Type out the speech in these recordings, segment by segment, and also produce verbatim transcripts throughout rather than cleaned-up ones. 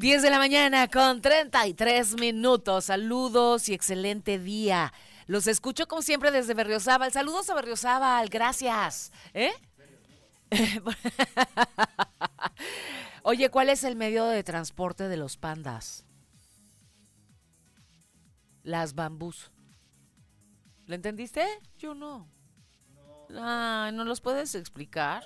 diez de la mañana con treinta y tres minutos. Saludos y excelente día. Los escucho como siempre desde Berriozábal. Saludos a Berriozábal, gracias. ¿Eh? Oye, ¿cuál es el medio de transporte de los pandas? Las bambús. ¿Lo entendiste? Yo no. Ah, ¿no los puedes explicar?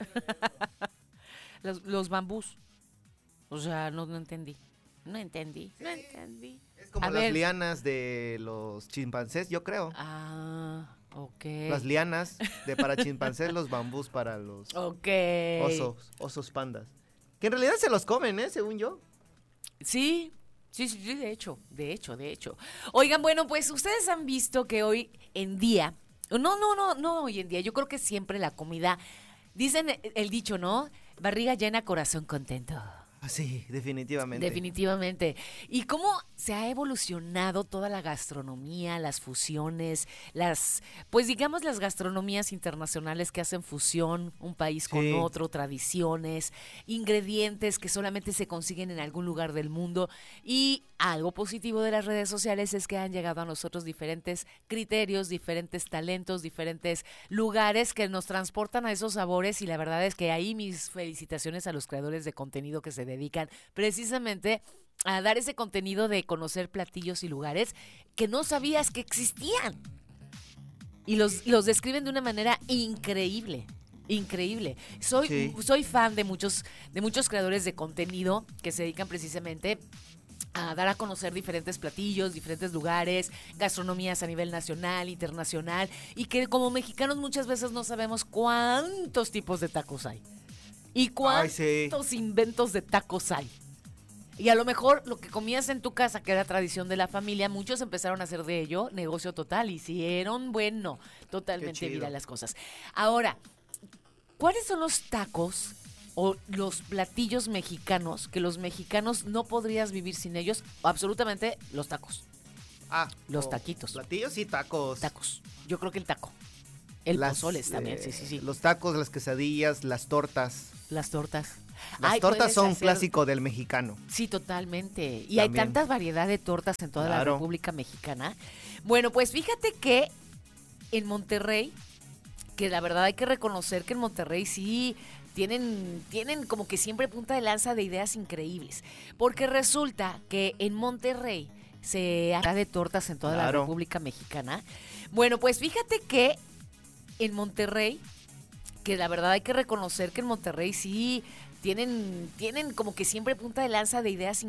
los, los bambús. O sea, no, no entendí. No entendí. No entendí. Es como A las ver. lianas de los chimpancés, yo creo. Ah, ok. Las lianas de para chimpancés, los bambús para los Ok. osos, osos pandas. Que en realidad se los comen, ¿eh? Según yo. Sí, sí, sí, sí, de hecho, de hecho, de hecho. Oigan, bueno, pues ustedes han visto que hoy en día, no, no, no, no hoy en día, yo creo que siempre la comida, dicen el dicho, ¿no? Barriga llena, corazón contento. Sí, definitivamente. Definitivamente. ¿Y cómo se ha evolucionado toda la gastronomía, las fusiones, las, pues digamos las gastronomías internacionales que hacen fusión un país con Sí. otro, tradiciones, ingredientes que solamente se consiguen en algún lugar del mundo? Y algo positivo de las redes sociales es que han llegado a nosotros diferentes criterios, diferentes talentos, diferentes lugares que nos transportan a esos sabores, y la verdad es que ahí mis felicitaciones a los creadores de contenido que se dedican precisamente a dar ese contenido de conocer platillos y lugares que no sabías que existían. Y los, los describen de una manera increíble. Increíble. Soy, Sí. soy fan de muchos, de muchos creadores de contenido que se dedican precisamente a dar a conocer diferentes platillos, diferentes lugares, gastronomías a nivel nacional, internacional, y que como mexicanos muchas veces no sabemos cuántos tipos de tacos hay. ¿Y cuántos Ay, sí. inventos de tacos hay? Y a lo mejor lo que comías en tu casa, que era tradición de la familia, muchos empezaron a hacer de ello negocio total. Hicieron, bueno, totalmente Qué chido. viral las cosas. Ahora, ¿cuáles son los tacos o los platillos mexicanos que los mexicanos no podrías vivir sin ellos? Absolutamente los tacos. Ah, Los oh, taquitos. Platillos y tacos. Tacos. Yo creo que el taco. El Las, pozoles también, eh, sí, sí, sí. Los tacos, las quesadillas, las tortas. Las tortas. Las Ay, tortas puedes son un hacer- clásico del mexicano. Sí, totalmente. Y hay También. tanta variedad de tortas en toda la Claro. República Mexicana. Bueno, pues fíjate que en Monterrey, que la verdad hay que reconocer que en Monterrey sí tienen, tienen como que siempre punta de lanza de ideas increíbles. Porque resulta que en Monterrey se hará de tortas en toda la Claro. República Mexicana. Bueno, pues fíjate que en Monterrey, que la verdad hay que reconocer que en Monterrey sí tienen, tienen como que siempre punta de lanza de ideas